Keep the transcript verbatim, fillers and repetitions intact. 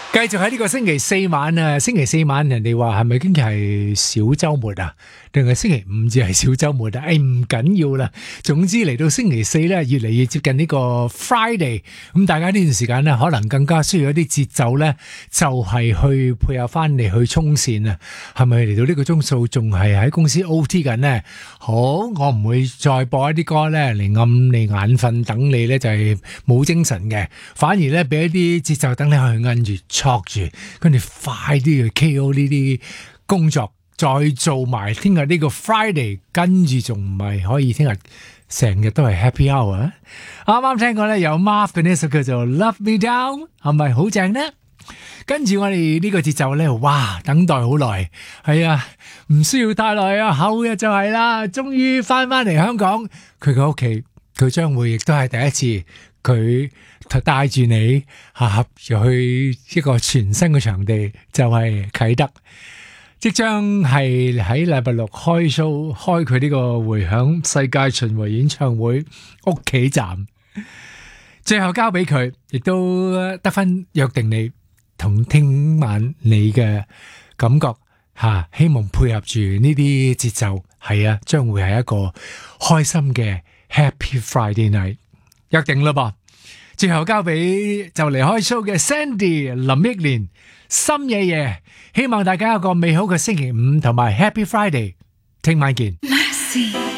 繼續喺呢個星期四晚啊，星期四晚人哋話係咪經係小週末啊？定係星期五至係小週末啊？誒唔緊要啦，總之嚟到星期四咧，越嚟越接近呢個 Friday， 咁大家呢段時間咧，可能更加需要一啲節奏咧，就係、是、去配合翻嚟去衝線啊！係咪嚟到呢個鐘數仲係喺公司 O T 緊呢？好，我唔會再播一啲歌咧嚟暗你眼瞓，等你咧就係冇精神嘅，反而咧俾一啲節奏等你去摁住。戳住，跟住快啲去 K O 呢啲工作，再做埋聽日呢個 Friday， 跟住仲唔係可以聽日成日都係 Happy Hour 啊！啱啱聽過咧有 Marv 嘅呢首叫做 Love Me Down， 係咪好正呢？跟住我哋呢個節奏咧，哇！等待好耐，係啊，唔需要太耐啊，後日就係啦，終於翻翻嚟香港，佢嘅屋企，佢將會亦都係第一次。佢帶住你下入去一個全新嘅場地，就係、是、啟德，即將係喺禮拜六開 show， 開佢呢個回響世界巡迴演唱會屋企站，最後交俾佢，亦都得分約定你同聽晚你嘅感覺吓、啊，希望配合住呢啲節奏，係啊，將會係一個開心嘅 Happy Friday Night。約定啦噃，最後交俾就嚟開 show 嘅 Sandy 林憶蓮深夜夜，希望大家有個美好嘅星期五同埋 Happy Friday，聽晚見。